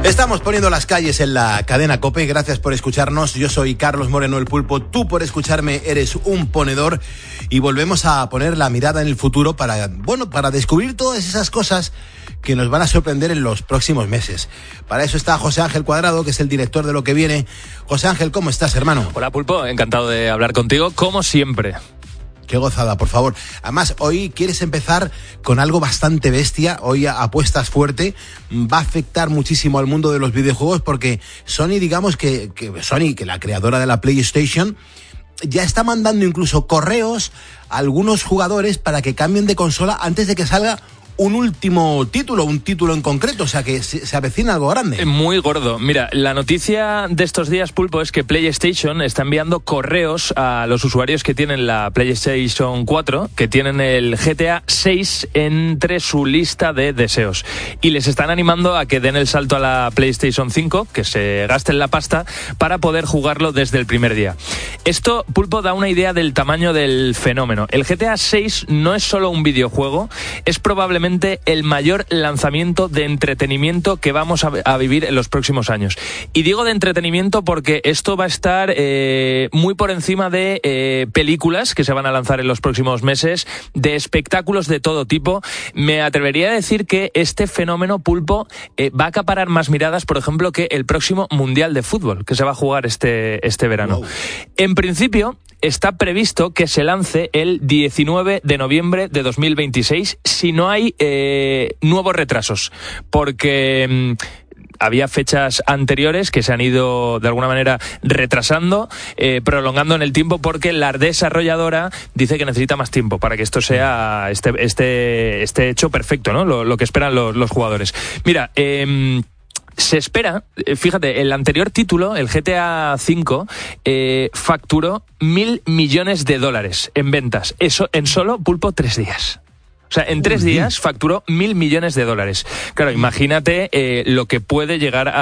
Estamos poniendo las calles en la cadena COPE. Gracias por escucharnos. Yo soy Carlos Moreno, el Pulpo. Tú, por escucharme, eres un ponedor. Y volvemos a poner la mirada en el futuro para descubrir todas esas cosas que nos van a sorprender en los próximos meses. Para eso está José Ángel Cuadrado, que es el director de Lo que Viene. José Ángel, ¿cómo estás, hermano? Hola, Pulpo. Encantado de hablar contigo, como siempre. Qué gozada, por favor. Además, hoy quieres empezar con algo bastante bestia. Hoy apuestas fuerte. Va a afectar muchísimo al mundo de los videojuegos porque Sony, digamos que la creadora de la PlayStation, ya está mandando incluso correos a algunos jugadores para que cambien de consola antes de que salga un título en concreto, o sea que se avecina algo grande. Muy gordo. Mira, la noticia de estos días, Pulpo, es que PlayStation está enviando correos a los usuarios que tienen la PlayStation 4, que tienen el GTA 6 entre su lista de deseos. Y les están animando a que den el salto a la PlayStation 5, que se gasten la pasta, para poder jugarlo desde el primer día. Esto, Pulpo, da una idea del tamaño del fenómeno. El GTA 6 no es solo un videojuego, es probablemente el mayor lanzamiento de entretenimiento que vamos a vivir en los próximos años. Y digo de entretenimiento porque esto va a estar muy por encima de películas que se van a lanzar en los próximos meses, de espectáculos de todo tipo. Me atrevería a decir que este fenómeno, Pulpo, va a acaparar más miradas, por ejemplo, que el próximo Mundial de Fútbol que se va a jugar este verano. Wow. En principio, está previsto que se lance el 19 de noviembre de 2026 si no hay nuevos retrasos, porque había fechas anteriores que se han ido de alguna manera retrasando, prolongando en el tiempo, porque la desarrolladora dice que necesita más tiempo para que esto sea este hecho perfecto, ¿no? Lo que esperan los jugadores. Mira, se espera, fíjate, el anterior título, el GTA V, facturó $1.000 millones en ventas. Eso en solo, Pulpo, 3 días. O sea, en 3 días facturó $1.000 millones. Claro, imagínate lo que puede llegar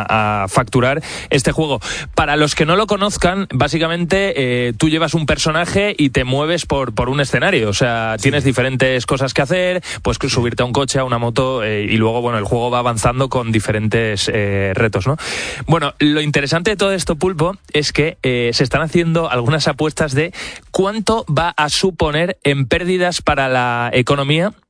a facturar este juego. Para los que no lo conozcan, básicamente tú llevas un personaje y te mueves por un escenario. O sea, tienes diferentes cosas que hacer, puedes subirte a un coche, a una moto, y luego, bueno, el juego va avanzando con diferentes retos, ¿no? Bueno, lo interesante de todo esto, Pulpo, es que se están haciendo algunas apuestas de cuánto va a suponer en pérdidas para la economía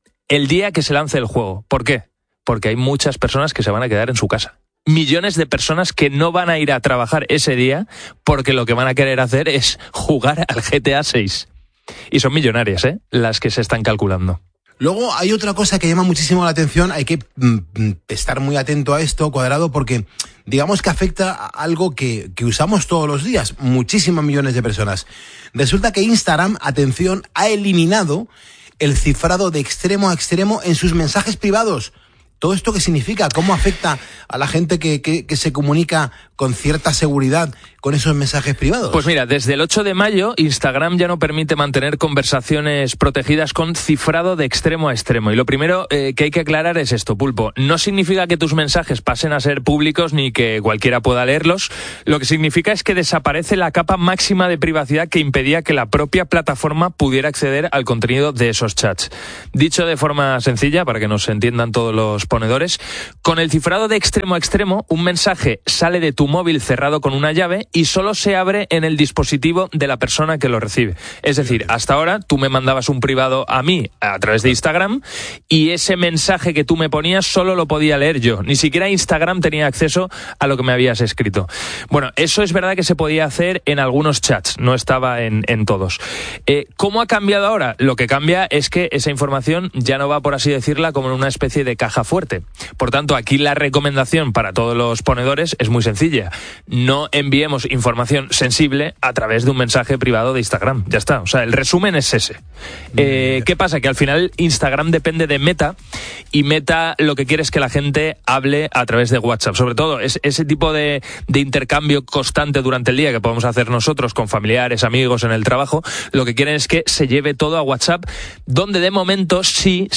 el día que se lance el juego. ¿Por qué? Porque hay muchas personas que se van a quedar en su casa. Millones de personas que no van a ir a trabajar ese día porque lo que van a querer hacer es jugar al GTA 6. Y son millonarias, las que se están calculando. Luego hay otra cosa que llama muchísimo la atención. Hay que estar muy atento a esto, Cuadrado, porque digamos que afecta a algo que usamos todos los días, muchísimos millones de personas. Resulta que Instagram, atención, ha eliminado el cifrado de extremo a extremo en sus mensajes privados. ¿Todo esto qué significa? ¿Cómo afecta a la gente que se comunica con cierta seguridad con esos mensajes privados? Pues mira, desde el 8 de mayo, Instagram ya no permite mantener conversaciones protegidas con cifrado de extremo a extremo. Y lo primero que hay que aclarar es esto, Pulpo. No significa que tus mensajes pasen a ser públicos ni que cualquiera pueda leerlos. Lo que significa es que desaparece la capa máxima de privacidad que impedía que la propia plataforma pudiera acceder al contenido de esos chats. Dicho de forma sencilla, para que nos entiendan todos los ponedores, con el cifrado de extremo a extremo, un mensaje sale de tu móvil cerrado con una llave y solo se abre en el dispositivo de la persona que lo recibe. Es decir, hasta ahora tú me mandabas un privado a mí a través de Instagram y ese mensaje que tú me ponías solo lo podía leer yo. Ni siquiera Instagram tenía acceso a lo que me habías escrito. Bueno, eso es verdad que se podía hacer en algunos chats, no estaba en todos. ¿Cómo ha cambiado ahora? Lo que cambia es que esa información ya no va, por así decirla, como en una especie de caja fuerte. Por tanto, aquí la recomendación para todos los ponedores es muy sencilla. No enviemos información sensible a través de un mensaje privado de Instagram. Ya está. O sea, el resumen es ese. ¿Qué pasa? Que al final Instagram depende de Meta y Meta lo que quiere es que la gente hable a través de WhatsApp. Sobre todo, ese tipo de intercambio constante durante el día que podemos hacer nosotros con familiares, amigos, en el trabajo, lo que quieren es que se lleve todo a WhatsApp, donde de momento sí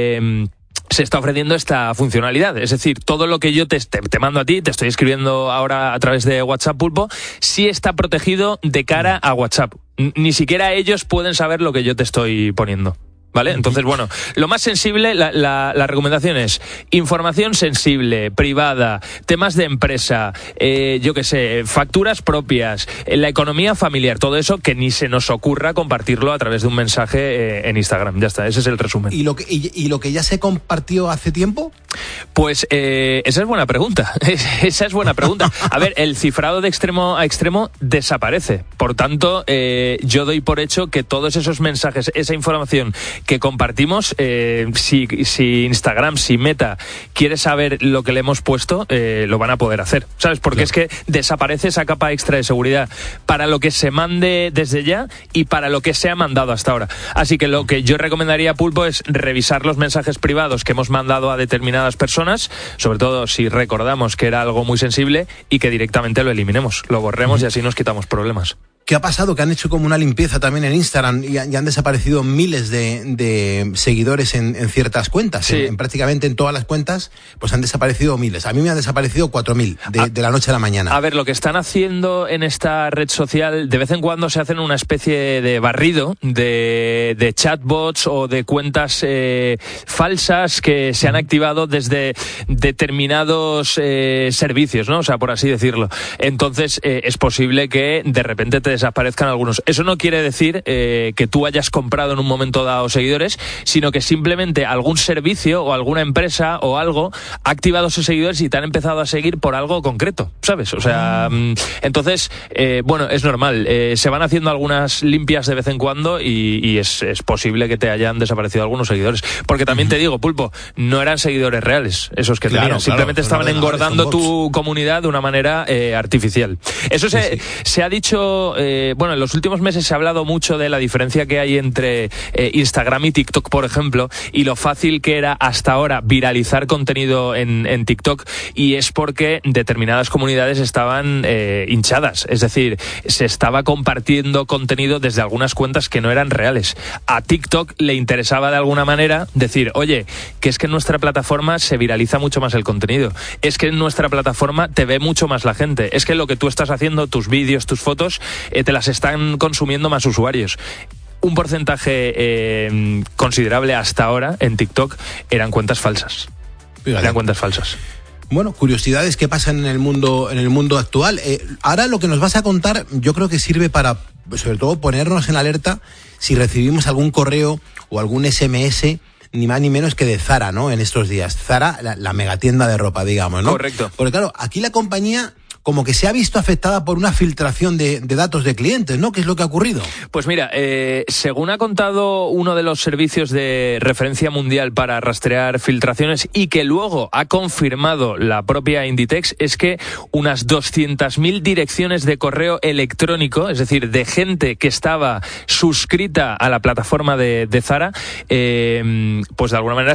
se está ofreciendo esta funcionalidad. Es decir, todo lo que yo te mando a ti, te estoy escribiendo ahora a través de WhatsApp, Pulpo, sí está protegido de cara a WhatsApp. Ni siquiera ellos pueden saber lo que yo te estoy poniendo. ¿Vale? Entonces, bueno, lo más sensible, la recomendación es información sensible, privada, temas de empresa, yo qué sé, facturas propias, la economía familiar, todo eso que ni se nos ocurra compartirlo a través de un mensaje en Instagram. Ya está, ese es el resumen. ¿Y lo que ya se compartió hace tiempo? Pues esa es buena pregunta. Esa es buena pregunta. A ver, el cifrado de extremo a extremo desaparece. Por tanto, yo doy por hecho que todos esos mensajes, esa información que compartimos, si Instagram, si Meta quiere saber lo que le hemos puesto, lo van a poder hacer, ¿sabes? Porque claro, es que desaparece esa capa extra de seguridad para lo que se mande desde ya y para lo que se ha mandado hasta ahora. Así que lo que yo recomendaría, Pulpo, es revisar los mensajes privados que hemos mandado a determinadas personas, sobre todo si recordamos que era algo muy sensible, y que directamente lo eliminemos, lo borremos y así nos quitamos problemas. ¿Qué ha pasado? Que han hecho como una limpieza también en Instagram y han desaparecido miles de seguidores en ciertas cuentas. Sí. Prácticamente en todas las cuentas pues han desaparecido miles. A mí me han desaparecido 4.000 de la noche a la mañana. A ver, lo que están haciendo en esta red social, de vez en cuando se hacen una especie de barrido de chatbots o de cuentas falsas que se han activado desde determinados servicios, ¿no? O sea, por así decirlo. Entonces, es posible que de repente te desaparezcan algunos. Eso no quiere decir que tú hayas comprado en un momento dado seguidores, sino que simplemente algún servicio o alguna empresa o algo ha activado esos seguidores y te han empezado a seguir por algo concreto, ¿sabes? O sea, entonces, bueno, es normal. Se van haciendo algunas limpias de vez en cuando y es posible que te hayan desaparecido algunos seguidores. Porque también te digo, Pulpo, no eran seguidores reales esos que tenían. Simplemente estaban engordando tu comunidad de una manera artificial. Eso se ha dicho... bueno, en los últimos meses se ha hablado mucho de la diferencia que hay entre Instagram y TikTok, por ejemplo, y lo fácil que era hasta ahora viralizar contenido en TikTok, y es porque determinadas comunidades estaban hinchadas, es decir, se estaba compartiendo contenido desde algunas cuentas que no eran reales. A TikTok le interesaba de alguna manera decir, oye, que es que en nuestra plataforma se viraliza mucho más el contenido, es que en nuestra plataforma te ve mucho más la gente, es que lo que tú estás haciendo, tus vídeos, tus fotos, te las están consumiendo más usuarios. Un porcentaje considerable hasta ahora en TikTok eran cuentas falsas. Fíjate. Eran cuentas falsas. Bueno, curiosidades que pasan en el mundo actual. Ahora lo que nos vas a contar, yo creo que sirve para, sobre todo, ponernos en alerta si recibimos algún correo o algún SMS, ni más ni menos que de Zara, ¿no? En estos días. Zara, la megatienda de ropa, digamos, ¿no? Correcto. Porque claro, aquí la compañía como que se ha visto afectada por una filtración de datos de clientes, ¿no? ¿Qué es lo que ha ocurrido? Pues mira, según ha contado uno de los servicios de referencia mundial para rastrear filtraciones y que luego ha confirmado la propia Inditex, es que unas 200.000 direcciones de correo electrónico, es decir, de gente que estaba suscrita a la plataforma de Zara, pues de alguna manera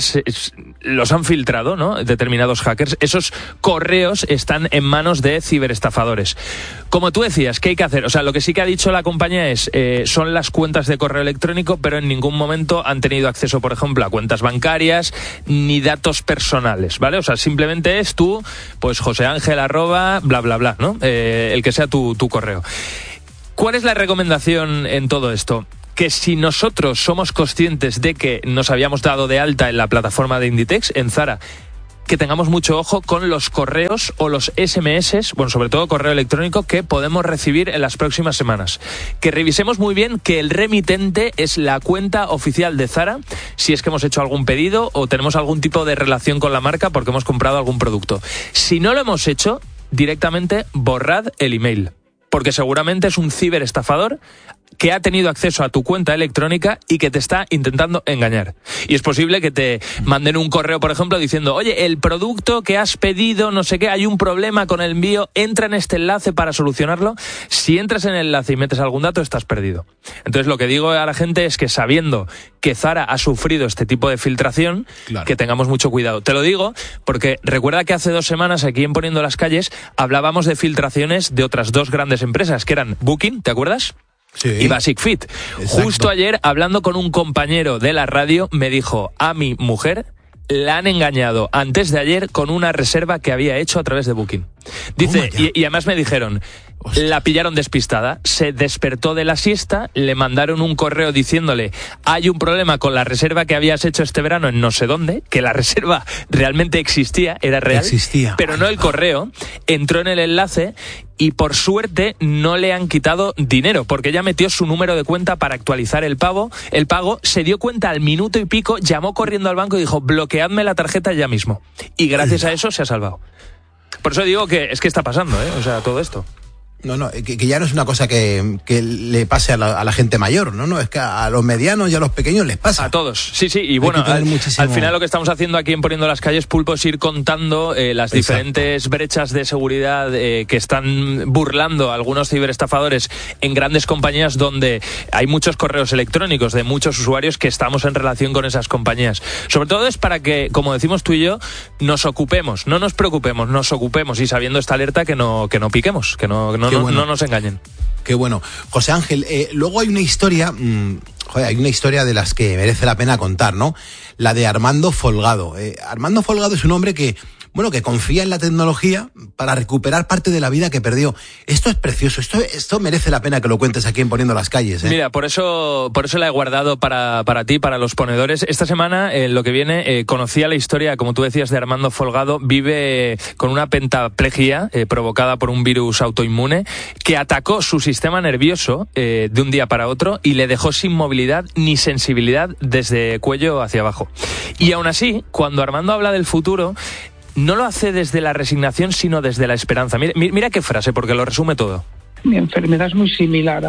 los han filtrado, ¿no? Determinados hackers. Esos correos están en manos de ciberestafadores. Como tú decías, ¿qué hay que hacer? O sea, lo que sí que ha dicho la compañía es, son las cuentas de correo electrónico, pero en ningún momento han tenido acceso, por ejemplo, a cuentas bancarias ni datos personales, ¿vale? O sea, simplemente es tú, pues José Ángel @ bla bla bla, ¿no? El que sea tu correo. ¿Cuál es la recomendación en todo esto? Que si nosotros somos conscientes de que nos habíamos dado de alta en la plataforma de Inditex, en Zara, que tengamos mucho ojo con los correos o los SMS, bueno, sobre todo correo electrónico, que podemos recibir en las próximas semanas. Que revisemos muy bien que el remitente es la cuenta oficial de Zara, si es que hemos hecho algún pedido o tenemos algún tipo de relación con la marca porque hemos comprado algún producto. Si no lo hemos hecho, directamente borrad el email, porque seguramente es un ciberestafador que ha tenido acceso a tu cuenta electrónica y que te está intentando engañar. Y es posible que te manden un correo, por ejemplo, diciendo, oye, el producto que has pedido, no sé qué, hay un problema con el envío, entra en este enlace para solucionarlo. Si entras en el enlace y metes algún dato, estás perdido. Entonces, lo que digo a la gente es que, sabiendo que Zara ha sufrido este tipo de filtración, claro, que tengamos mucho cuidado. Te lo digo porque recuerda que hace 2 semanas, aquí en Poniendo las Calles, hablábamos de filtraciones de otras 2 grandes empresas, que eran Booking, ¿te acuerdas? Sí. Y Basic Fit. Exacto. Justo ayer, hablando con un compañero de la radio, me dijo, a mi mujer la han engañado antes de ayer con una reserva que había hecho a través de Booking. Dice, y además me dijeron, La pillaron despistada, se despertó de la siesta, le mandaron un correo diciéndole: hay un problema con la reserva que habías hecho este verano en no sé dónde, que la reserva realmente existía, era real, pero no el correo. Entró en el enlace y por suerte no le han quitado dinero, porque ella metió su número de cuenta para actualizar el pago, se dio cuenta al minuto y pico, llamó corriendo al banco y dijo: bloqueadme la tarjeta ya mismo. Y gracias a eso se ha salvado. Por eso digo que es que está pasando, o sea, todo esto. No, que ya no es una cosa que le pase a la gente mayor, ¿no? Es que a los medianos y a los pequeños les pasa. A todos, sí, y bueno, al final lo que estamos haciendo aquí en Poniendo las Calles, Pulpo, es ir contando las diferentes brechas de seguridad que están burlando a algunos ciberestafadores en grandes compañías donde hay muchos correos electrónicos de muchos usuarios que estamos en relación con esas compañías. Sobre todo es para que, como decimos tú y yo, nos ocupemos, no nos preocupemos, nos ocupemos y sabiendo esta alerta que no piquemos, que no nos engañen. Qué bueno. José Ángel, luego hay una historia, hay una historia de las que merece la pena contar, ¿no? La de Armando Folgado. Armando Folgado es un hombre que confía en la tecnología para recuperar parte de la vida que perdió. Esto es precioso, esto merece la pena que lo cuentes aquí en Poniendo las Calles. Mira, por eso la he guardado para ti, para los ponedores. Esta semana, lo que viene, conocía la historia, como tú decías, de Armando Folgado. Vive con una pentaplegia provocada por un virus autoinmune que atacó su sistema nervioso de un día para otro y le dejó sin movilidad ni sensibilidad desde cuello hacia abajo. Y aún así, cuando Armando habla del futuro, no lo hace desde la resignación, sino desde la esperanza. Mira qué frase, porque lo resume todo. Mi enfermedad es muy similar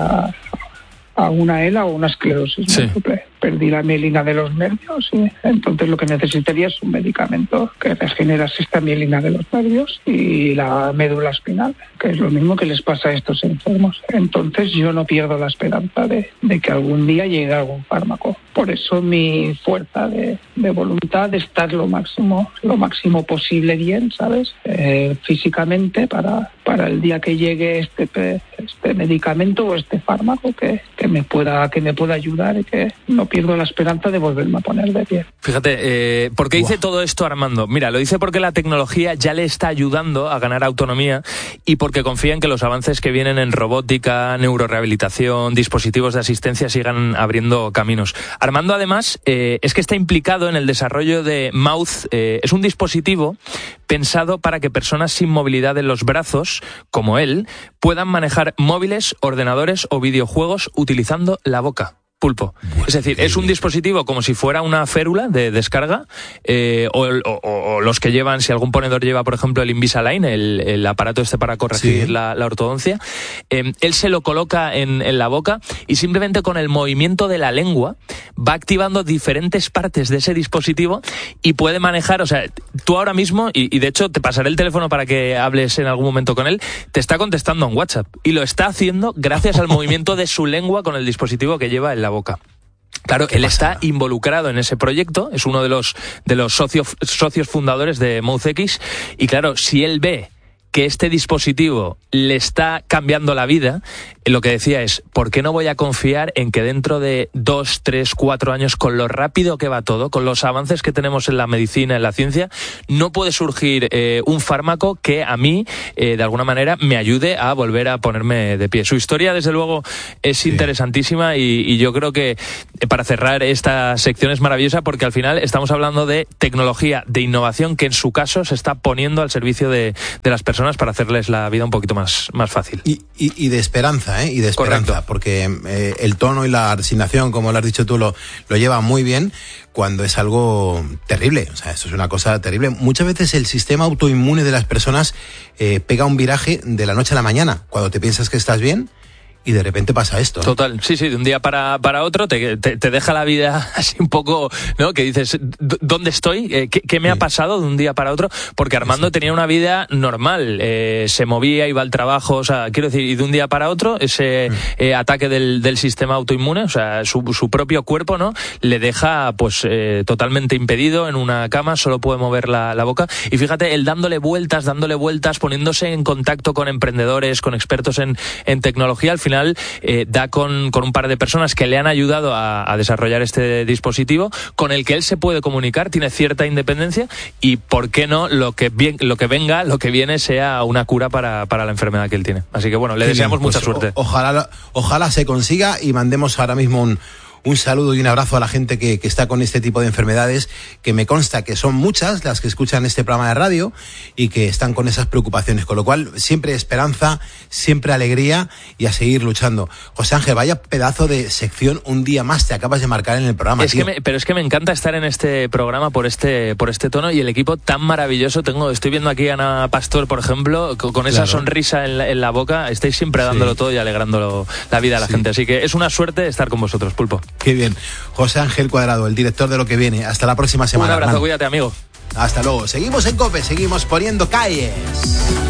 a una ELA o una esclerosis múltiple. Perdí la mielina de los nervios y entonces lo que necesitaría es un medicamento que regenera esta mielina de los nervios y la médula espinal, que es lo mismo que les pasa a estos enfermos. Entonces yo no pierdo la esperanza de que algún día llegue algún fármaco. Por eso mi fuerza de voluntad de estar lo máximo posible bien, ¿sabes? Físicamente para el día que llegue este medicamento o este fármaco que me pueda ayudar y que no pierdo la esperanza de volverme a poner de pie. Fíjate, ¿por qué dice todo esto Armando? Mira, lo dice porque la tecnología ya le está ayudando a ganar autonomía y porque confía en que los avances que vienen en robótica, neurorehabilitación, dispositivos de asistencia sigan abriendo caminos. Armando, además, es que está implicado en el desarrollo de Mouth. Es un dispositivo pensado para que personas sin movilidad en los brazos, como él, puedan manejar móviles, ordenadores o videojuegos utilizando la boca. Pulpo. Es decir, es un dispositivo como si fuera una férula de descarga o los que llevan, si algún ponedor lleva, por ejemplo, el Invisalign, el aparato este para corregir la ortodoncia. Él se lo coloca en la boca y simplemente con el movimiento de la lengua va activando diferentes partes de ese dispositivo y puede manejar, o sea, tú ahora mismo, y de hecho te pasaré el teléfono para que hables en algún momento con él, te está contestando en WhatsApp y lo está haciendo gracias al movimiento de su lengua con el dispositivo que lleva en la boca. Claro, él está involucrado en ese proyecto, es uno de los socios fundadores de MouthX y claro, si él ve que este dispositivo le está cambiando la vida, lo que decía es, ¿por qué no voy a confiar en que dentro de 2, 3, 4 años, con lo rápido que va todo, con los avances que tenemos en la medicina, en la ciencia, no puede surgir un fármaco que a mí, de alguna manera, me ayude a volver a ponerme de pie? Su historia, desde luego, es interesantísima y yo creo que para cerrar esta sección es maravillosa porque al final estamos hablando de tecnología, de innovación que en su caso se está poniendo al servicio de las personas para hacerles la vida un poquito más fácil. Y de esperanza, y de esperanza. Correcto. Porque el tono y la resignación, como lo has dicho tú, lo lleva muy bien cuando es algo terrible. O sea, esto es una cosa terrible. Muchas veces el sistema autoinmune de las personas pega un viraje de la noche a la mañana, cuando te piensas que estás bien y de repente pasa esto. Total, sí, de un día para otro te deja la vida así un poco, ¿no? Que dices, ¿dónde estoy? ¿Qué me ha pasado de un día para otro? Porque Armando tenía una vida normal, se movía, iba al trabajo, o sea, quiero decir, y de un día para otro ese ataque del sistema autoinmune, o sea, su propio cuerpo, ¿no? Le deja pues totalmente impedido en una cama, solo puede mover la boca. Y fíjate, él dándole vueltas, poniéndose en contacto con emprendedores, con expertos en tecnología, al final final da con un par de personas que le han ayudado a desarrollar este dispositivo, con el que él se puede comunicar, tiene cierta independencia, y por qué no lo que viene sea una cura para la enfermedad que él tiene. Así que bueno, le deseamos mucha suerte. Ojalá se consiga, y mandemos ahora mismo un saludo y un abrazo a la gente que está con este tipo de enfermedades, que me consta que son muchas las que escuchan este programa de radio y que están con esas preocupaciones, con lo cual siempre esperanza, siempre alegría, y a seguir luchando. José Ángel, vaya pedazo de sección un día más te acabas de marcar en el programa. Pero es que me encanta estar en este programa por este tono y el equipo tan maravilloso. Estoy viendo aquí a Ana Pastor, por ejemplo, con esa sonrisa en la boca. Estáis siempre dándolo todo y alegrando la vida a la gente, así que es una suerte estar con vosotros, Pulpo. Qué bien. José Ángel Cuadrado, el director de Lo que Viene. Hasta la próxima semana. Un abrazo, hermano. Cuídate, amigo. Hasta luego. Seguimos en COPE, seguimos poniendo calles.